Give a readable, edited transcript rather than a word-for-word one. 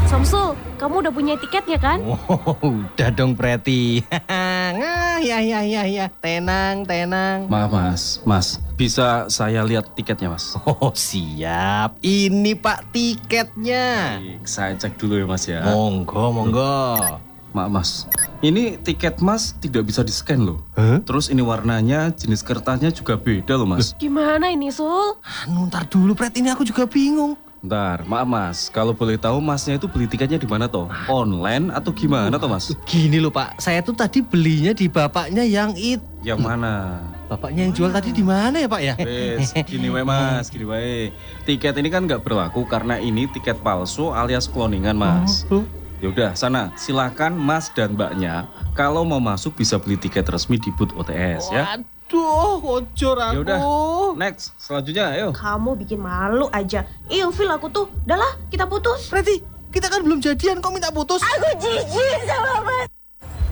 Samsul, kamu udah punya tiketnya kan? Oh, udah dong Preti. Ya. Tenang. Maaf mas, bisa saya lihat tiketnya mas? Oh siap, ini Pak tiketnya. Baik, saya cek dulu ya mas ya. Monggo. Maaf mas, ini tiket mas tidak bisa di-scan loh. Hah? Terus ini warnanya, jenis kertasnya juga beda loh mas. Gimana ini, Sul? Ntar dulu Pret, ini aku juga bingung. Bentar, maaf mas, kalau boleh tahu masnya itu beli tiketnya di mana toh? Online atau gimana toh mas? Gini loh Pak, saya tuh tadi belinya di bapaknya yang Yang mana? Bapaknya yang jual tadi di mana ya Pak ya? Wes, gini wae mas, gini wae. Tiket ini kan nggak berlaku karena ini tiket palsu alias cloningan mas. Oh. Yaudah, sana silakan mas dan mbaknya. Kalau mau masuk bisa beli tiket resmi di booth OTS ya. Waduh, kocor aku. Yaudah, next, selanjutnya ayo. Kamu bikin malu aja. Ilfil aku tuh. Udahlah, kita putus. Preti, kita kan belum jadian, kok minta putus? Aku jijik sama